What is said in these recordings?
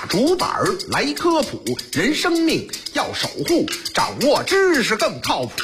竹板来科普，人生命要守护，掌握知识更靠谱。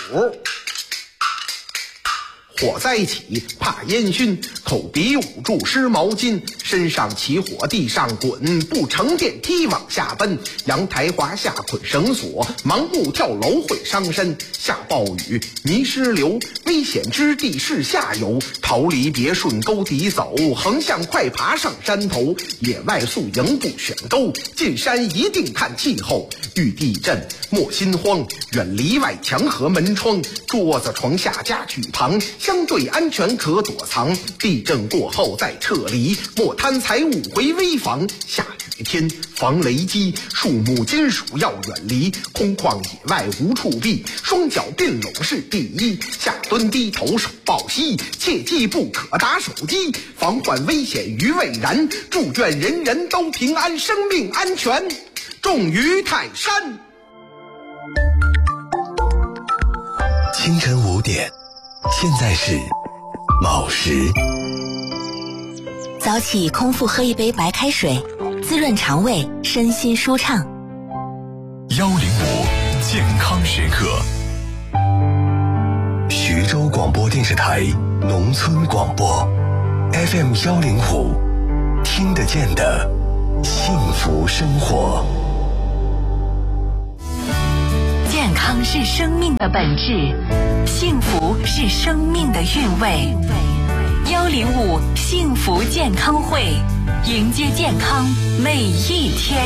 火灾起怕烟熏，口鼻捂住湿毛巾，身上起火地上滚，不乘电梯往下奔，阳台滑下捆绳索，盲目跳楼会伤身，下暴雨泥石流，危险之地是下游，逃离别顺沟底走，横向快爬上山头，野外宿营不选沟，进山一定看气候，遇地震莫心慌，远离外墙和门窗，桌子床下家具旁，相对安全可躲藏，地震过后再撤离，莫贪财物回危房。下雨天防雷击，树木金属要远离，空旷野外无处避，双脚并拢是第一，下蹲低头手抱膝，切记不可打手机，防患危险于未然，祝愿人人都平安，生命安全重于泰山。 清晨5点，现在是卯时。 早起空腹喝一杯白开水，滋润肠胃，身心舒畅。 105健康时刻，徐州广播电视台农村广播 FM 105，听得见的幸福生活。 健康是生命的本质，幸福是生命的韵味。105幸福健康会，迎接健康每一天。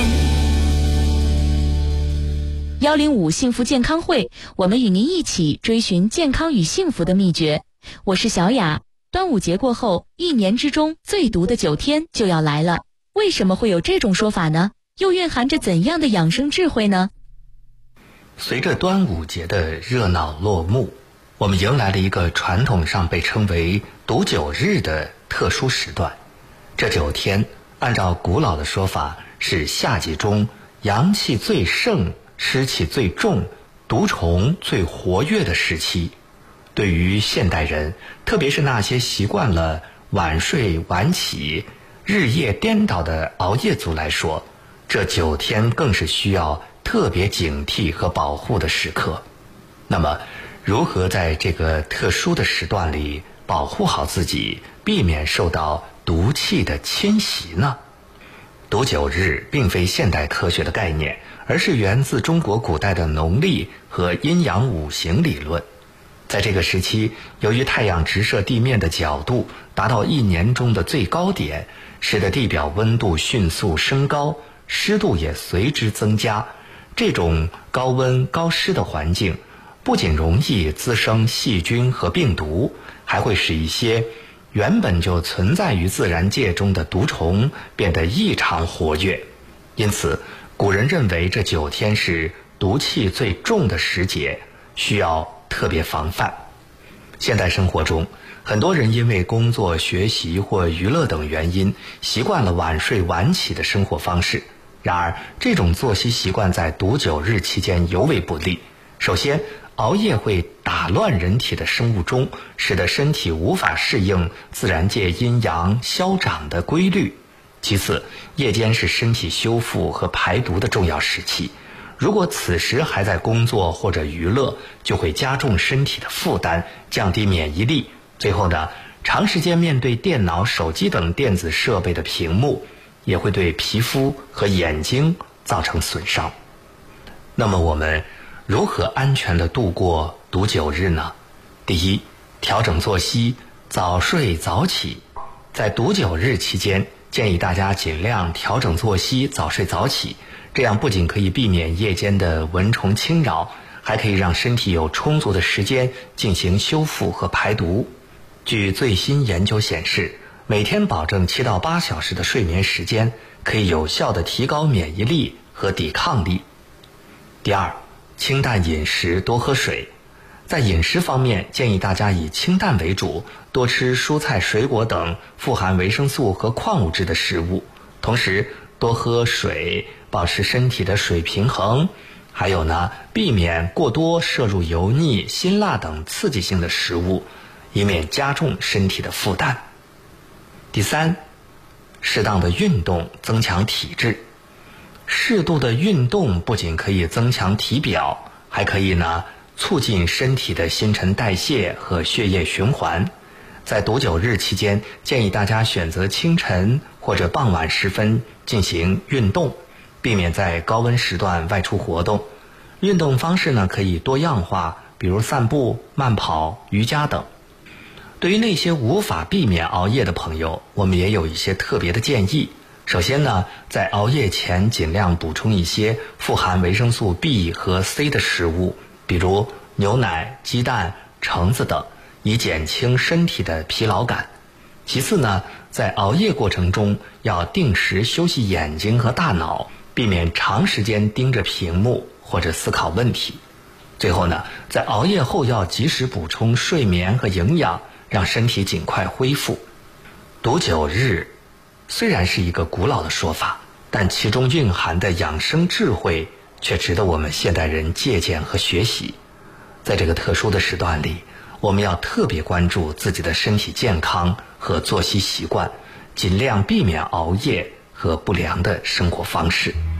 105幸福健康会，我们与您一起追寻健康与幸福的秘诀。我是小雅。端午节过后，1年之中最毒的9天就要来了。为什么会有这种说法呢？又蕴含着怎样的养生智慧呢？ 随着端午节的热闹落幕，我们迎来了一个传统上被称为毒9日的特殊时段。这9天按照古老的说法是夏季中阳气最盛、湿气最重、毒虫最活跃的时期。对于现代人，特别是那些习惯了晚睡晚起、日夜颠倒的熬夜族来说，这9天更是需要特别警惕和保护的时刻。那么如何在这个特殊的时段里保护好自己，避免受到毒气的侵袭呢？毒9日并非现代科学的概念，而是源自中国古代的农历和阴阳五行理论。在这个时期，由于太阳直射地面的角度达到1年中的最高点，使得地表温度迅速升高，湿度也随之增加。这种高温高湿的环境不仅容易滋生细菌和病毒，还会使一些原本就存在于自然界中的毒虫变得异常活跃。因此古人认为这9天是毒气最重的时节，需要特别防范。现代生活中，很多人因为工作、学习或娱乐等原因，习惯了晚睡晚起的生活方式。然而，这种作息习惯在毒9日期间尤为不利。首先，熬夜会打乱人体的生物钟，使得身体无法适应自然界阴阳消长的规律。其次，夜间是身体修复和排毒的重要时期。如果此时还在工作或者娱乐，就会加重身体的负担，降低免疫力。最后呢，长时间面对电脑、手机等电子设备的屏幕，也会对皮肤和眼睛造成损伤。那么我们如何安全地度过毒9日呢？第一，调整作息，早睡早起。在毒9日期间，建议大家尽量调整作息，早睡早起。这样不仅可以避免夜间的蚊虫侵扰，还可以让身体有充足的时间进行修复和排毒。据最新研究显示，每天保证7到8小时的睡眠时间，可以有效地提高免疫力和抵抗力。第二，清淡饮食，多喝水。在饮食方面，建议大家以清淡为主，多吃蔬菜水果等富含维生素和矿物质的食物，同时多喝水，保持身体的水平衡。还有呢，避免过多摄入油腻、辛辣等刺激性的食物，以免加重身体的负担。第三，适当的运动，增强体质。 适度的运动不仅可以增强体表，还可以呢促进身体的新陈代谢和血液循环。在毒酒日期间，建议大家选择清晨或者傍晚时分进行运动，避免在高温时段外出活动。运动方式呢可以多样化，比如散步、慢跑、瑜伽等。对于那些无法避免熬夜的朋友，我们也有一些特别的建议。首先呢，在熬夜前尽量补充一些富含维生素 B 和 C 的食物，比如牛奶、鸡蛋、橙子等，以减轻身体的疲劳感。其次呢，在熬夜过程中要定时休息眼睛和大脑，避免长时间盯着屏幕或者思考问题。最后呢，在熬夜后要及时补充睡眠和营养，让身体尽快恢复。毒酒日虽然是一个古老的说法，但其中蕴含的养生智慧却值得我们现代人借鉴和学习。在这个特殊的时段里，我们要特别关注自己的身体健康和作息习惯，尽量避免熬夜和不良的生活方式。